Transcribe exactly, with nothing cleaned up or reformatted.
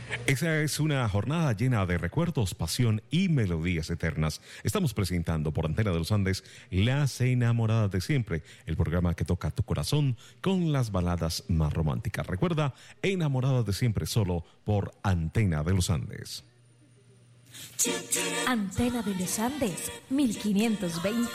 Esa es una jornada llena de recuerdos, pasión y melodías eternas. Estamos presentando por Antena de los Andes Las Enamoradas de Siempre, el programa que toca tu corazón con las baladas más románticas. Recuerda, Enamoradas de Siempre, solo por Antena de los Andes. Antena de los Andes, mil quinientos veinte